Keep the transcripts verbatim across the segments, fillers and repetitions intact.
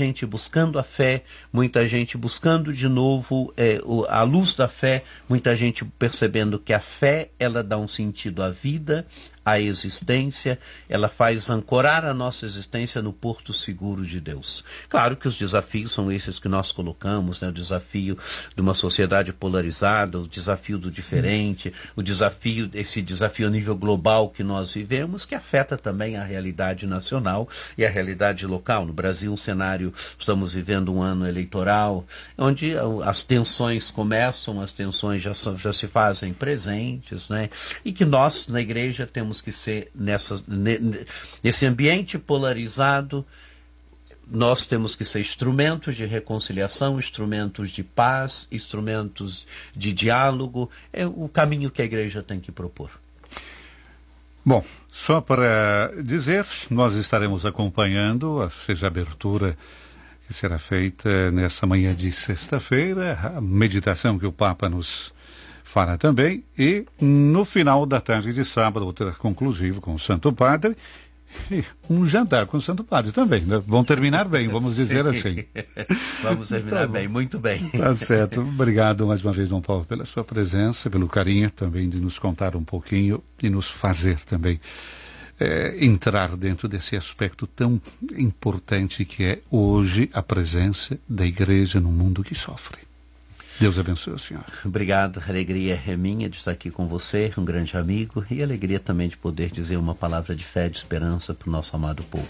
gente buscando a fé, muita gente buscando de novo é, o, a luz da fé, muita gente percebendo que a fé, ela dá um sentido à vida, à existência, ela faz ancorar a nossa existência no porto seguro de Deus. Claro que os desafios são esses que nós colocamos, né? O desafio de uma sociedade polarizada, o desafio do diferente, o desafio, esse desafio a nível global que nós vivemos, que afeta também a realidade nacional e a realidade local. No Brasil, um cenário, estamos vivendo um ano eleitoral, onde as tensões começam, as tensões já, já se fazem presentes, né? E que nós, na igreja, temos que ser nessa, nesse ambiente polarizado, nós temos que ser instrumentos de reconciliação, instrumentos de paz, instrumentos de diálogo. É o caminho que a igreja tem que propor. Bom, só para dizer, nós estaremos acompanhando, seja a abertura que será feita nessa manhã de sexta-feira, a meditação que o Papa nos fará também, e no final da tarde de sábado, vou ter conclusivo com o Santo Padre, e um jantar com o Santo Padre também, né? Vão terminar bem, vamos dizer assim. Vamos terminar tá bem, muito bem. Tá certo. Obrigado mais uma vez, Dom Paulo, pela sua presença, pelo carinho também de nos contar um pouquinho e nos fazer também é, entrar dentro desse aspecto tão importante que é hoje a presença da igreja no mundo que sofre. Deus abençoe o senhor. Obrigado, a alegria é minha de estar aqui com você, um grande amigo, e a alegria também de poder dizer uma palavra de fé, de esperança para o nosso amado povo.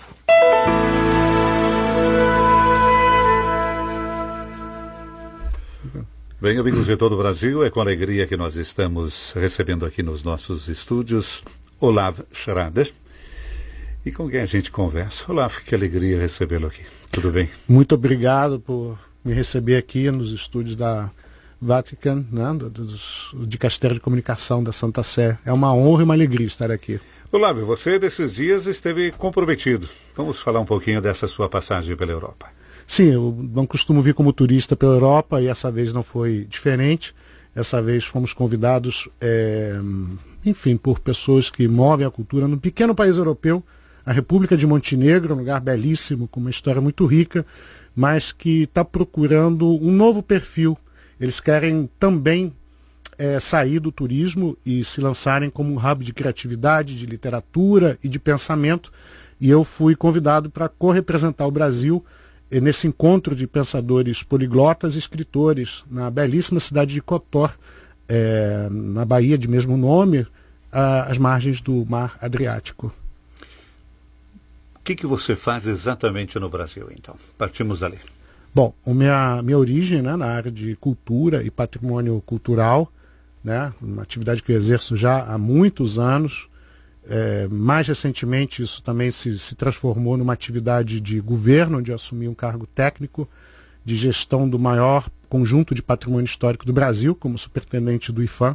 Bem, amigos de todo o Brasil, é com alegria que nós estamos recebendo aqui nos nossos estúdios Olav Schrader, e com quem a gente conversa. Olav, que alegria recebê-lo aqui. Tudo bem? Muito obrigado por me receber aqui nos estúdios da Vatican, né, do, do, do Dicastério de Comunicação da Santa Sé. É uma honra e uma alegria estar aqui. Olá, você desses dias esteve comprometido. Vamos falar um pouquinho dessa sua passagem pela Europa. Sim, eu não costumo vir como turista pela Europa e essa vez não foi diferente. Essa vez fomos convidados, é, enfim, por pessoas que movem a cultura num pequeno país europeu, a República de Montenegro, um lugar belíssimo, com uma história muito rica, mas que está procurando um novo perfil. Eles querem também é, sair do turismo e se lançarem como um hub de criatividade, de literatura e de pensamento. E eu fui convidado para co-representar o Brasil é, nesse encontro de pensadores poliglotas e escritores na belíssima cidade de Kotor, é, na Bahia de mesmo nome, a, às margens do Mar Adriático. O que, que você faz exatamente no Brasil, então? Partimos dali. Bom, a minha, minha origem, né, na área de cultura e patrimônio cultural, né, uma atividade que eu exerço já há muitos anos. É, mais recentemente isso também se, se transformou numa atividade de governo, onde eu assumi um cargo técnico de gestão do maior conjunto de patrimônio histórico do Brasil, como superintendente do IPHAN,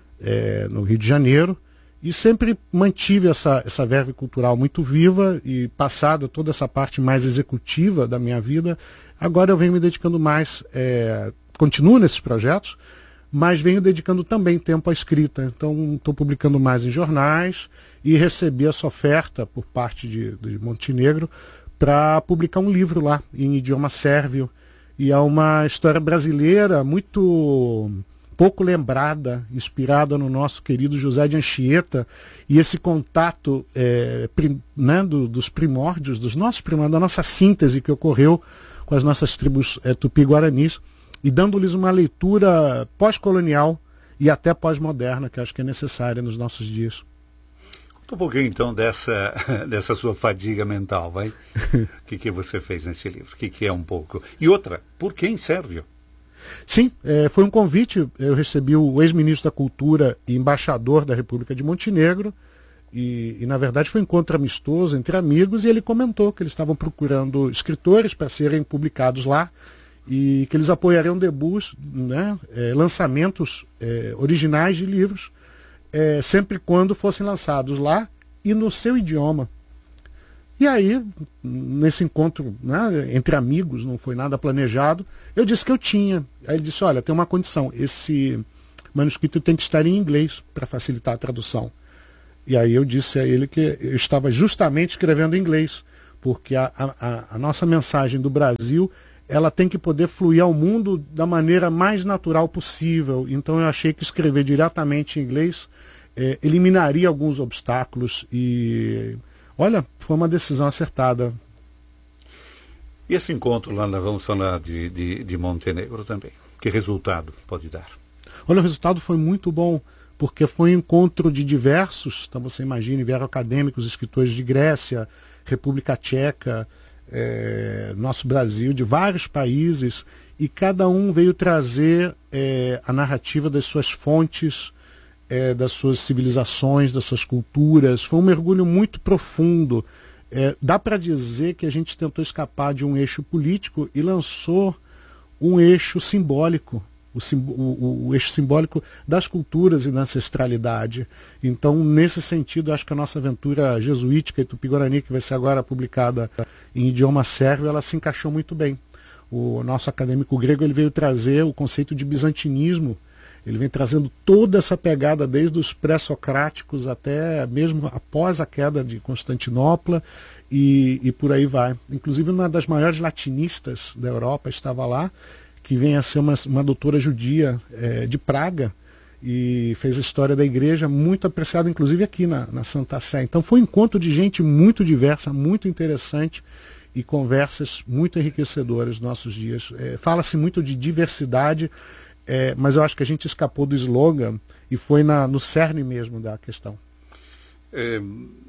é, no Rio de Janeiro. E sempre mantive essa, essa verve cultural muito viva e passada toda essa parte mais executiva da minha vida, agora eu venho me dedicando mais, é, continuo nesses projetos, mas venho dedicando também tempo à escrita. Então estou publicando mais em jornais e recebi essa oferta por parte de, de Montenegro para publicar um livro lá em idioma sérvio. E é uma história brasileira muito pouco lembrada, inspirada no nosso querido José de Anchieta, e esse contato é, prim, né, do, dos primórdios, dos nossos primórdios, da nossa síntese que ocorreu com as nossas tribos é, tupi-guaranis, e dando-lhes uma leitura pós-colonial e até pós-moderna, que acho que é necessária nos nossos dias. Conta um pouquinho, então, dessa, dessa sua fadiga mental, vai? O que, que você fez nesse livro? O que, que é um pouco? E outra, por que em sérvio? Sim, é, foi um convite. Eu recebi o ex-ministro da Cultura e embaixador da República de Montenegro, e, e na verdade foi um encontro amistoso entre amigos, e ele comentou que eles estavam procurando escritores para serem publicados lá, e que eles apoiariam debuts, né, é, lançamentos é, originais de livros, é, sempre quando fossem lançados lá e no seu idioma. E aí, nesse encontro, né, entre amigos, não foi nada planejado, eu disse que eu tinha. Aí ele disse, olha, tem uma condição, esse manuscrito tem que estar em inglês para facilitar a tradução. E aí eu disse a ele que eu estava justamente escrevendo em inglês, porque a, a, a nossa mensagem do Brasil, ela tem que poder fluir ao mundo da maneira mais natural possível. Então eu achei que escrever diretamente em inglês é, eliminaria alguns obstáculos e, olha, foi uma decisão acertada. E esse encontro lá, vamos falar de, de, de Montenegro também, que resultado pode dar? Olha, o resultado foi muito bom, porque foi um encontro de diversos, então você imagina, vieram acadêmicos, escritores de Grécia, República Tcheca, é, nosso Brasil, de vários países, e cada um veio trazer é, a narrativa das suas fontes, é, das suas civilizações, das suas culturas. Foi um mergulho muito profundo. É, dá para dizer que a gente tentou escapar de um eixo político e lançou um eixo simbólico, o, o, o eixo simbólico das culturas e da ancestralidade. Então, nesse sentido, acho que a nossa aventura jesuítica e tupi-guarani, que vai ser agora publicada em idioma sérvio, ela se encaixou muito bem. O nosso acadêmico grego ele veio trazer o conceito de bizantinismo. Ele vem trazendo toda essa pegada desde os pré-socráticos até mesmo após a queda de Constantinopla e, e por aí vai. Inclusive uma das maiores latinistas da Europa estava lá, que vem a ser uma, uma doutora judia é, de Praga e fez a história da igreja muito apreciada, inclusive aqui na, na Santa Sé. Então foi um encontro de gente muito diversa, muito interessante e conversas muito enriquecedoras nos nossos dias. É, fala-se muito de diversidade, É, mas eu acho que a gente escapou do slogan e foi na, no cerne mesmo da questão. É,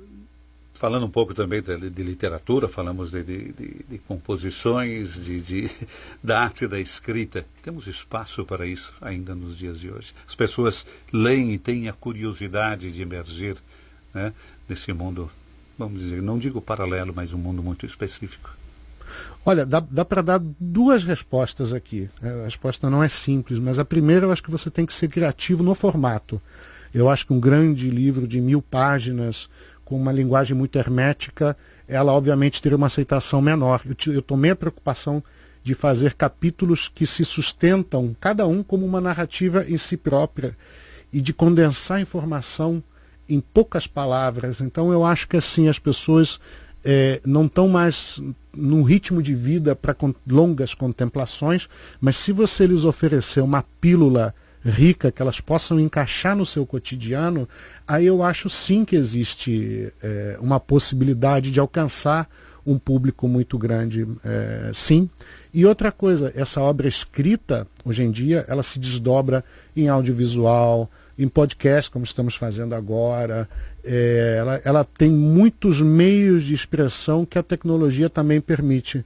falando um pouco também de, de literatura, falamos de, de, de, de composições, de, de, da arte da escrita. Temos espaço para isso ainda nos dias de hoje. As pessoas leem e têm a curiosidade de emergir, né, nesse mundo, vamos dizer, não digo paralelo, mas um mundo muito específico. Olha, dá, dá para dar duas respostas aqui. A resposta não é simples, mas a primeira eu acho que você tem que ser criativo no formato. Eu acho que um grande livro de mil páginas, com uma linguagem muito hermética, ela obviamente teria uma aceitação menor. Eu, eu tomei a preocupação de fazer capítulos que se sustentam, cada um como uma narrativa em si própria, e de condensar a informação em poucas palavras. Então eu acho que assim as pessoas É, não estão mais num ritmo de vida para con longas contemplações, mas se você lhes oferecer uma pílula rica que elas possam encaixar no seu cotidiano, aí eu acho sim que existe é, uma possibilidade de alcançar um público muito grande, é, sim. E outra coisa, essa obra escrita, hoje em dia, ela se desdobra em audiovisual, em podcast, como estamos fazendo agora. É, ela, ela tem muitos meios de expressão que a tecnologia também permite.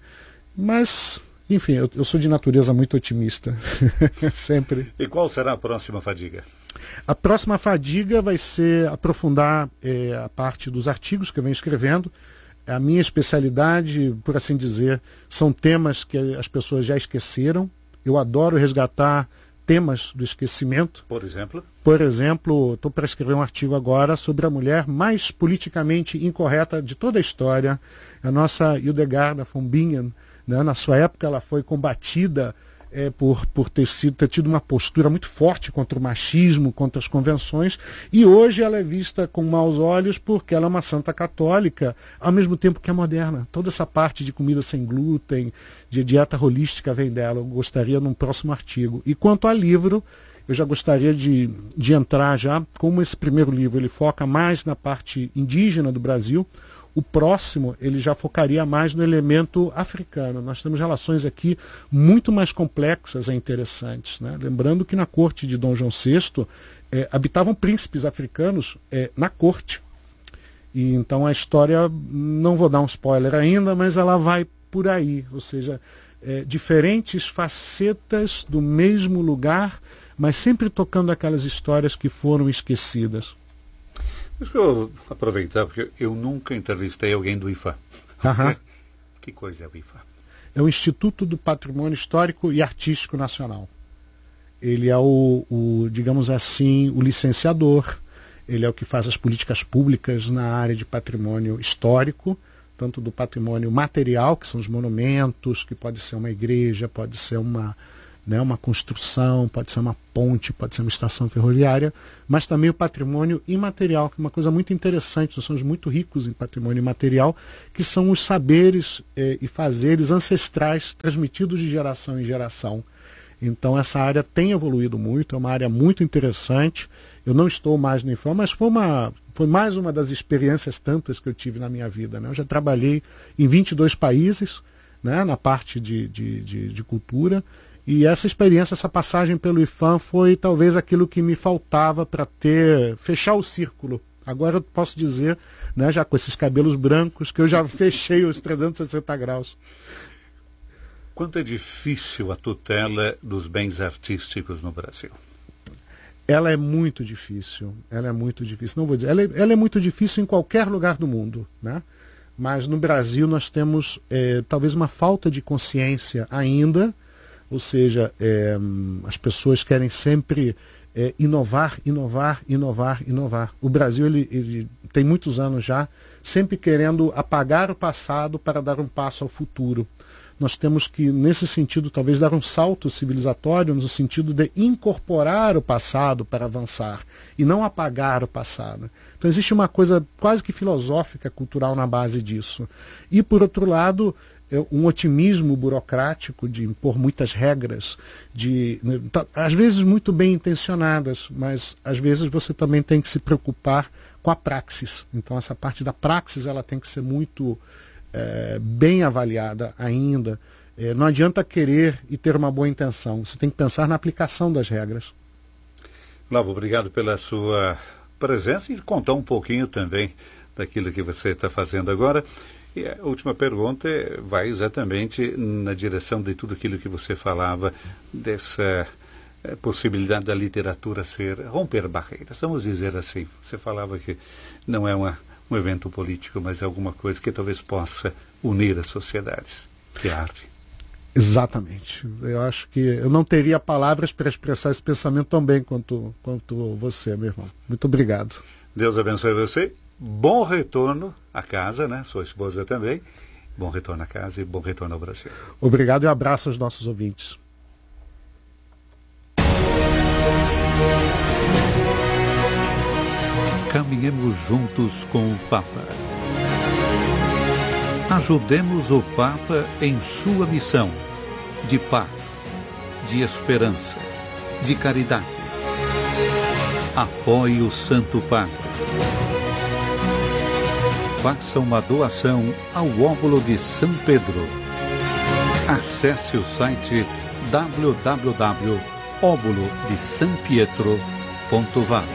Mas, enfim, eu, eu sou de natureza muito otimista. Sempre. E qual será a próxima fadiga? A próxima fadiga vai ser aprofundar é, a parte dos artigos que eu venho escrevendo. A minha especialidade, por assim dizer, são temas que as pessoas já esqueceram. Eu adoro resgatar temas do esquecimento. Por exemplo? Por exemplo, estou para escrever um artigo agora sobre a mulher mais politicamente incorreta de toda a história, a nossa Hildegard von Bingen. Né? Na sua época ela foi combatida é, por, por ter, sido, ter tido uma postura muito forte contra o machismo, contra as convenções, e hoje ela é vista com maus olhos porque ela é uma santa católica, ao mesmo tempo que é moderna. Toda essa parte de comida sem glúten, de dieta holística vem dela. Eu gostaria num próximo artigo. E quanto ao livro, eu já gostaria de, de entrar já, como esse primeiro livro ele foca mais na parte indígena do Brasil, o próximo ele já focaria mais no elemento africano. Nós temos relações aqui muito mais complexas e interessantes. Né? Lembrando que na corte de Dom João sexto é, habitavam príncipes africanos é, na corte. E então a história, não vou dar um spoiler ainda, mas ela vai por aí. Ou seja, é, diferentes facetas do mesmo lugar, mas sempre tocando aquelas histórias que foram esquecidas. Deixa eu aproveitar, porque eu nunca entrevistei alguém do I F A. Aham. Que coisa é o I F A? É o Instituto do Patrimônio Histórico e Artístico Nacional. Ele é o, o, digamos assim, o licenciador, ele é o que faz as políticas públicas na área de patrimônio histórico, tanto do patrimônio material, que são os monumentos, que pode ser uma igreja, pode ser uma, né, uma construção, pode ser uma ponte, pode ser uma estação ferroviária, mas também o patrimônio imaterial, que é uma coisa muito interessante. Nós somos muito ricos em patrimônio imaterial, que são os saberes eh, e fazeres ancestrais transmitidos de geração em geração. Então essa área tem evoluído muito, é uma área muito interessante. Eu não estou mais no IPHAN, mas foi, uma, foi mais uma das experiências tantas que eu tive na minha vida, né? Eu já trabalhei em vinte e dois países, né, na parte de, de, de, de cultura, e essa experiência, essa passagem pelo IPHAN foi talvez aquilo que me faltava para ter, fechar o círculo. Agora eu posso dizer, né, já com esses cabelos brancos, que eu já fechei os trezentos e sessenta graus. Quanto é difícil a tutela dos bens artísticos no Brasil? Ela é muito difícil, ela é muito difícil, não vou dizer, ela é, ela é muito difícil em qualquer lugar do mundo, né? Mas no Brasil nós temos é, talvez uma falta de consciência ainda, ou seja, é, as pessoas querem sempre é, inovar, inovar, inovar, inovar. O Brasil ele, ele tem muitos anos já sempre querendo apagar o passado para dar um passo ao futuro. Nós temos que, nesse sentido, talvez dar um salto civilizatório, no sentido de incorporar o passado para avançar, e não apagar o passado. Então existe uma coisa quase que filosófica, cultural na base disso. E, por outro lado, um otimismo burocrático de impor muitas regras, de, às vezes muito bem intencionadas, mas às vezes você também tem que se preocupar com a praxis. Então essa parte da praxis ela tem que ser muito... É, bem avaliada ainda. É, não adianta querer e ter uma boa intenção. Você tem que pensar na aplicação das regras. Flávio, obrigado pela sua presença e contar um pouquinho também daquilo que você está fazendo agora. E a última pergunta vai exatamente na direção de tudo aquilo que você falava, dessa é, possibilidade da literatura ser, romper barreiras, vamos dizer assim. Você falava que não é uma um evento político, mas alguma coisa que talvez possa unir as sociedades, que é a arte. Exatamente. Eu acho que eu não teria palavras para expressar esse pensamento tão bem quanto, quanto você, meu irmão. Muito obrigado. Deus abençoe você. Bom retorno à casa, né? Sua esposa também. Bom retorno à casa e bom retorno ao Brasil. Obrigado e abraço aos nossos ouvintes. Caminhemos juntos com o Papa. Ajudemos o Papa em sua missão de paz, de esperança, de caridade. Apoie o Santo Padre. Faça uma doação ao Óbolo de São Pedro. Acesse o site w w w ponto óbolo de são pietro ponto v a.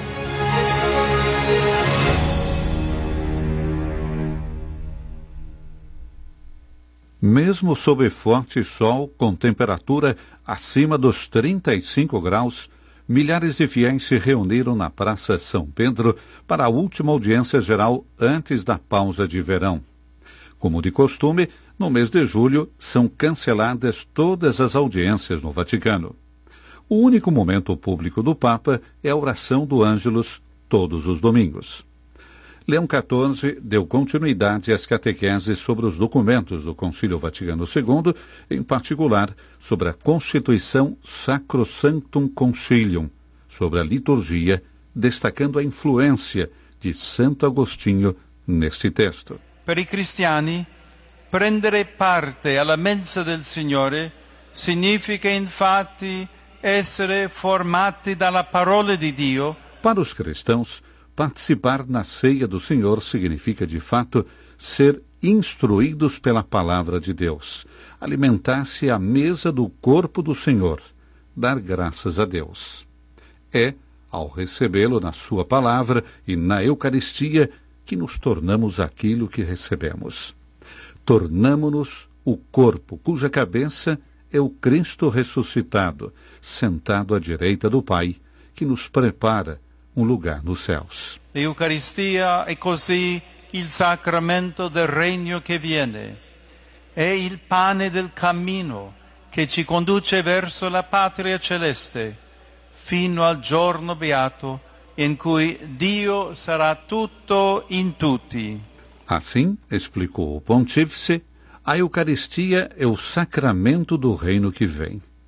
Mesmo sob forte sol, com temperatura acima dos trinta e cinco graus, milhares de fiéis se reuniram na Praça São Pedro para a última audiência geral antes da pausa de verão. Como de costume, no mês de julho são canceladas todas as audiências no Vaticano. O único momento público do Papa é a oração do Ângelus todos os domingos. Leão quatorze deu continuidade às catequeses sobre os documentos do Concílio Vaticano segundo, em particular sobre a Constituição Sacrosanctum Concilium, sobre a liturgia, destacando a influência de Santo Agostinho neste texto. Per i cristiani, prendere parte alla mensa del Signore significa infatti essere formati dalla parola di Dio. Para os cristãos, participar na ceia do Senhor significa, de fato, ser instruídos pela palavra de Deus, alimentar-se à mesa do corpo do Senhor, dar graças a Deus. É, ao recebê-lo na sua palavra e na Eucaristia, que nos tornamos aquilo que recebemos. Tornamo-nos o corpo cuja cabeça é o Cristo ressuscitado, sentado à direita do Pai, que nos prepara um lugar nos céus. A Eucaristia è così il sacramento del regno che viene. È il pane del cammino che ci conduce verso la patria celeste, fino al giorno beato in cui Dio sarà tutto in tutti. Assim, explicou o pontífice, a Eucaristia é o sacramento do reino que vem.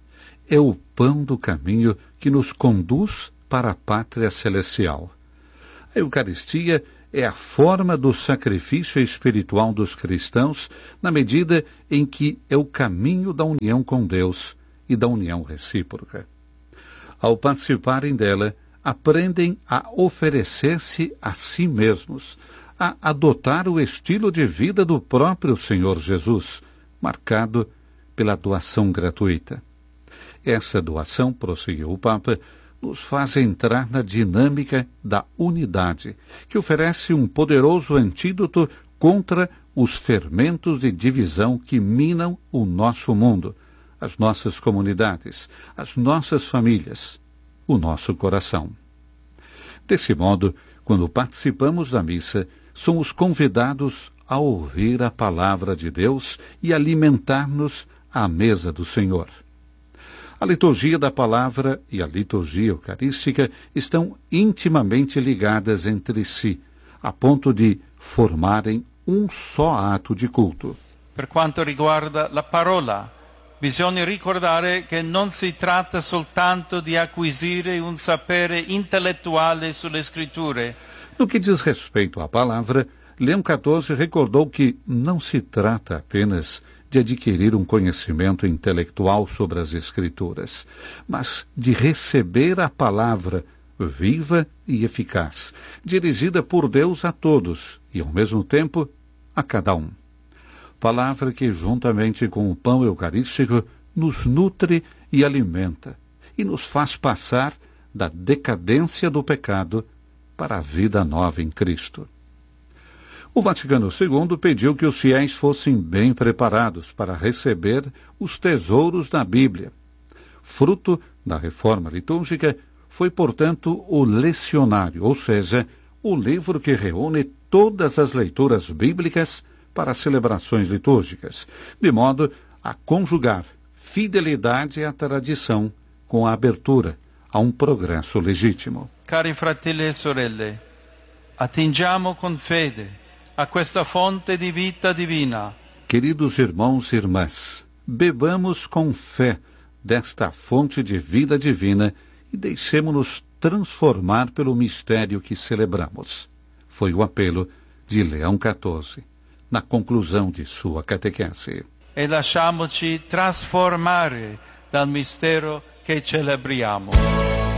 é o pão do caminho que nos conduz para a pátria celestial. A Eucaristia é a forma do sacrifício espiritual dos cristãos na medida em que é o caminho da união com Deus e da união recíproca. Ao participarem dela, aprendem a oferecer-se a si mesmos, a adotar o estilo de vida do próprio Senhor Jesus, marcado pela doação gratuita. Essa doação, prosseguiu o Papa, nos faz entrar na dinâmica da unidade, que oferece um poderoso antídoto contra os fermentos de divisão que minam o nosso mundo, as nossas comunidades, as nossas famílias, o nosso coração. Desse modo, quando participamos da missa, somos convidados a ouvir a palavra de Deus e alimentar-nos à mesa do Senhor. A liturgia da palavra e a liturgia eucarística estão intimamente ligadas entre si, a ponto de formarem um só ato de culto. Per quanto riguarda la parola, bisogna ricordare che non si tratta soltanto di acquisire un sapere intellettuale sulle scritture. No que diz respeito à palavra, Leão quatorze recordou que não se trata apenas de adquirir um conhecimento intelectual sobre as Escrituras, mas de receber a palavra viva e eficaz, dirigida por Deus a todos e, ao mesmo tempo, a cada um. Palavra que, juntamente com o pão eucarístico, nos nutre e alimenta, e nos faz passar da decadência do pecado para a vida nova em Cristo. O Vaticano segundo pediu que os fiéis fossem bem preparados para receber os tesouros da Bíblia. Fruto da reforma litúrgica foi, portanto, o lecionário, ou seja, o livro que reúne todas as leituras bíblicas para as celebrações litúrgicas, de modo a conjugar fidelidade à tradição com a abertura a um progresso legítimo. Cari fratelli e sorelle, attingiamo con fede a questa fonte di vita divina. Queridos irmãos e irmãs, bebamos com fé desta fonte de vida divina e deixemo-nos transformar pelo mistério que celebramos. Foi o apelo de Leão quatorze, na conclusão de sua catequese. E lasciamoci trasformare dal mistero che celebriamo.